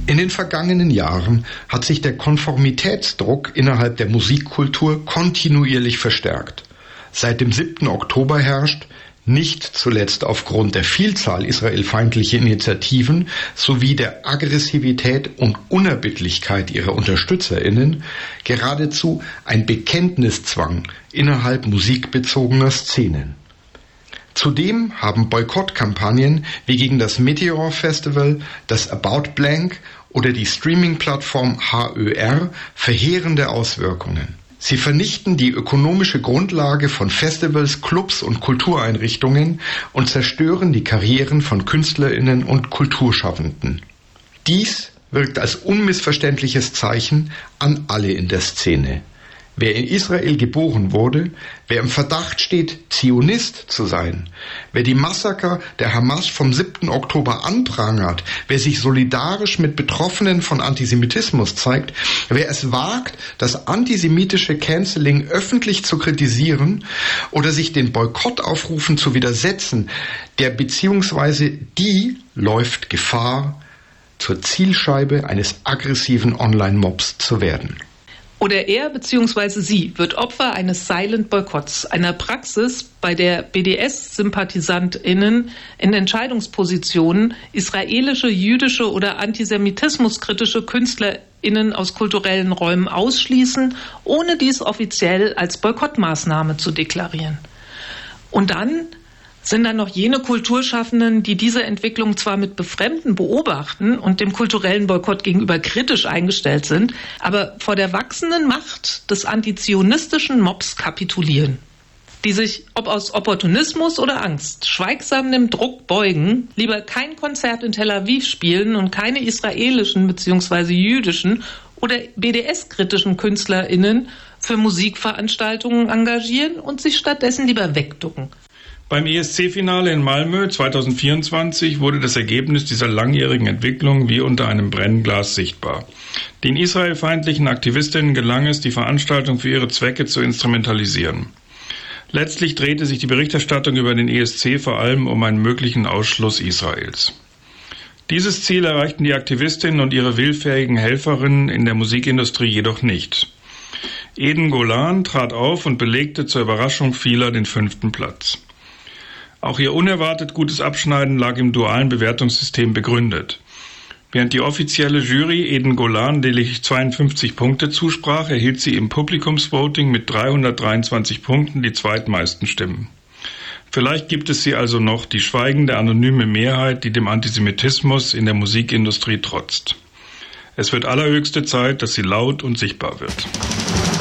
In den vergangenen Jahren hat sich der Konformitätsdruck innerhalb der Musikkultur kontinuierlich verstärkt. Seit dem 7. Oktober herrscht, nicht zuletzt aufgrund der Vielzahl israelfeindlicher Initiativen sowie der Aggressivität und Unerbittlichkeit ihrer UnterstützerInnen, geradezu ein Bekenntniszwang innerhalb musikbezogener Szenen. Zudem haben Boykottkampagnen wie gegen das Meteor Festival, das About Blank oder die Streaming-Plattform HÖR verheerende Auswirkungen. Sie vernichten die ökonomische Grundlage von Festivals, Clubs und Kultureinrichtungen und zerstören die Karrieren von KünstlerInnen und Kulturschaffenden. Dies wirkt als unmissverständliches Zeichen an alle in der Szene. Wer in Israel geboren wurde, wer im Verdacht steht, Zionist zu sein, wer die Massaker der Hamas vom 7. Oktober anprangert, wer sich solidarisch mit Betroffenen von Antisemitismus zeigt, wer es wagt, das antisemitische Canceling öffentlich zu kritisieren oder sich den Boykottaufrufen zu widersetzen, der bzw. die läuft Gefahr, zur Zielscheibe eines aggressiven Online-Mobs zu werden. Oder er bzw. sie wird Opfer eines Silent Boykotts, einer Praxis, bei der BDS-SympathisantInnen in Entscheidungspositionen israelische, jüdische oder antisemitismuskritische KünstlerInnen aus kulturellen Räumen ausschließen, ohne dies offiziell als Boykottmaßnahme zu deklarieren. Und dann sind dann noch jene Kulturschaffenden, die diese Entwicklung zwar mit Befremden beobachten und dem kulturellen Boykott gegenüber kritisch eingestellt sind, aber vor der wachsenden Macht des antizionistischen Mobs kapitulieren. Die sich, ob aus Opportunismus oder Angst, schweigsam dem Druck beugen, lieber kein Konzert in Tel Aviv spielen und keine israelischen bzw. jüdischen oder BDS-kritischen KünstlerInnen für Musikveranstaltungen engagieren und sich stattdessen lieber wegducken. Beim ESC-Finale in Malmö 2024 wurde das Ergebnis dieser langjährigen Entwicklung wie unter einem Brennglas sichtbar. Den israelfeindlichen Aktivistinnen gelang es, die Veranstaltung für ihre Zwecke zu instrumentalisieren. Letztlich drehte sich die Berichterstattung über den ESC vor allem um einen möglichen Ausschluss Israels. Dieses Ziel erreichten die Aktivistinnen und ihre willfähigen Helferinnen in der Musikindustrie jedoch nicht. Eden Golan trat auf und belegte zur Überraschung vieler den 5. Platz. Auch ihr unerwartet gutes Abschneiden lag im dualen Bewertungssystem begründet. Während die offizielle Jury Eden Golan lediglich 52 Punkte zusprach, erhielt sie im Publikumsvoting mit 323 Punkten die zweitmeisten Stimmen. Vielleicht gibt es sie also noch, die schweigende anonyme Mehrheit, die dem Antisemitismus in der Musikindustrie trotzt. Es wird allerhöchste Zeit, dass sie laut und sichtbar wird.